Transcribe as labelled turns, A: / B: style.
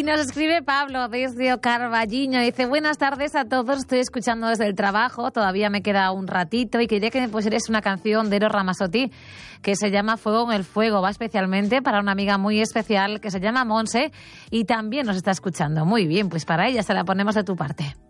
A: nos escribe Pablo desde Carballiño. Dice, buenas tardes a todos, estoy escuchando desde el trabajo, todavía me queda un ratito y quería que me pusierais una canción de Eros Ramazzotti que se llama Fuego en el Fuego. Va especialmente para una amiga muy especial que se llama Monse y también nos está escuchando. Muy bien, pues para ella se la ponemos de tu parte.